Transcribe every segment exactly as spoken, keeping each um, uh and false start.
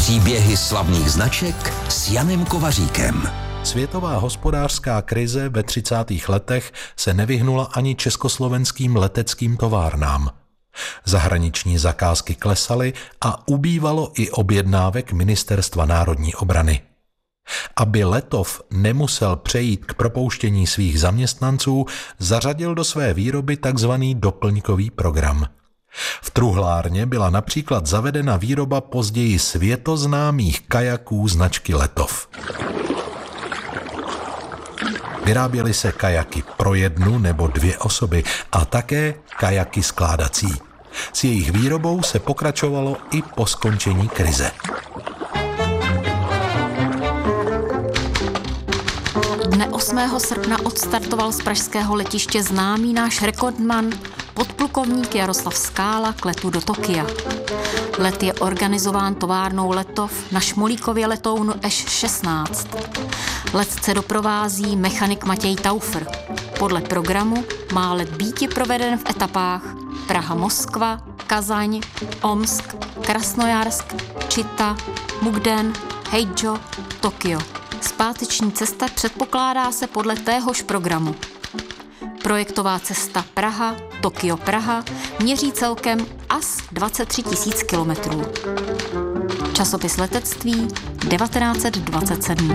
Příběhy slavných značek s Janem Kovaříkem. Světová hospodářská krize ve třicátých letech se nevyhnula ani československým leteckým továrnám. Zahraniční zakázky klesaly a ubývalo i objednávek Ministerstva národní obrany. Aby Letov nemusel přejít k propouštění svých zaměstnanců, zařadil do své výroby takzvaný doplňkový program. V truhlárně byla například zavedena výroba později světoznámých kajaků značky Letov. Vyráběly se kajaky pro jednu nebo dvě osoby a také kajaky skládací. S jejich výrobou se pokračovalo i po skončení krize. Dne osmého srpna odstartoval z pražského letiště známý náš rekordman, podplukovník Jaroslav Skála k letu do Tokia. Let je organizován továrnou Letov na Šmolíkově letounu Š šestnáct. Letce doprovází mechanik Matěj Taufer. Podle programu má let býti proveden v etapách Praha-Moskva, Kazaň, Omsk, Krasnojarsk, Čita, Mukden, Heidžo, Tokio. Zpáteční cesta předpokládá se podle téhož programu. Projektová cesta Praha, Tokio, Praha měří celkem as dvacet tři tisíc kilometrů. Časopis letectví devatenáct set dvacet sedm.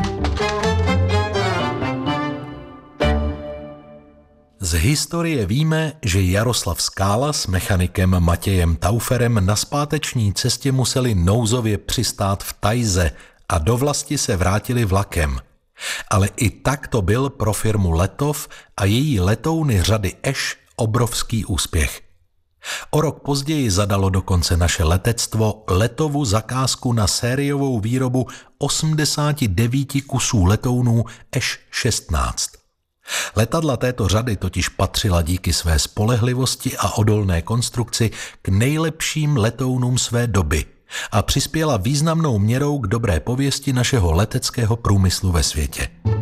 Z historie víme, že Jaroslav Skála s mechanikem Matějem Tauferem na zpáteční cestě museli nouzově přistát v Tajze a do vlasti se vrátili vlakem. Ale i tak to byl pro firmu Letov a její letouny řady Eš obrovský úspěch. O rok později zadalo dokonce naše letectvo Letovu zakázku na sériovou výrobu osmdesát devět kusů letounů Š šestnáct. Letadla této řady totiž patřila díky své spolehlivosti a odolné konstrukci k nejlepším letounům své doby a přispěla významnou měrou k dobré pověsti našeho leteckého průmyslu ve světě.